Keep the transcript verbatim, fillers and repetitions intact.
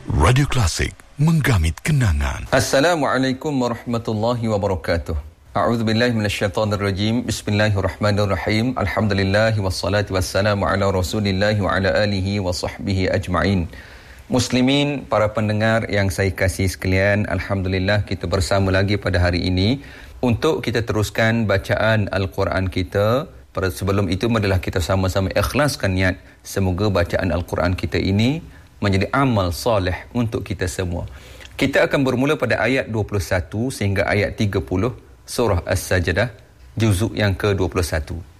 Radio Klasik, menggamit kenangan. Assalamualaikum warahmatullahi wabarakatuh. A'udzubillahi minasyaitonirrajim. Bismillahirrahmanirrahim. Alhamdulillahi wassalatu wassalamu ala Rasulillahi wa ala alihi wa sahbihi ajma'in. Muslimin, para pendengar yang saya kasih sekalian, alhamdulillah kita bersama lagi pada hari ini untuk kita teruskan bacaan Al-Quran kita. Pada sebelum itu adalah kita sama-sama ikhlaskan niat semoga bacaan Al-Quran kita ini menjadi amal soleh untuk kita semua. Kita akan bermula pada ayat dua puluh satu sehingga ayat tiga puluh surah As-Sajdah, juzuk yang ke dua puluh satu.